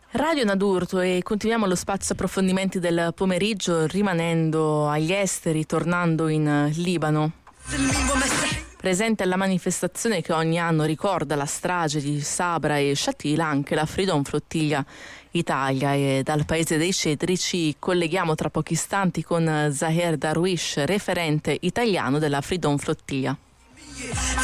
Radio Nadurto e continuiamo lo spazio approfondimenti del pomeriggio rimanendo agli esteri, tornando in Libano. Presente alla manifestazione che ogni anno ricorda la strage di Sabra e Shatila anche la Freedom Flottiglia Italia, e dal paese dei cedri ci colleghiamo tra pochi istanti con Zaher Darwish, referente italiano della Freedom Flottiglia.